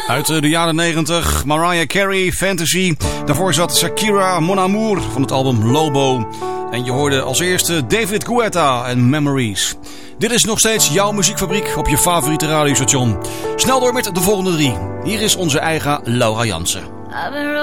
Uit de jaren 90, Mariah Carey, Fantasy. Daarvoor zat Shakira, Mon Amour van het album Lobo. En je hoorde als eerste David Guetta en Memories. Dit is nog steeds jouw muziekfabriek op je favoriete radiostation. Snel door met de volgende 3. Hier is onze eigen Laura Jansen.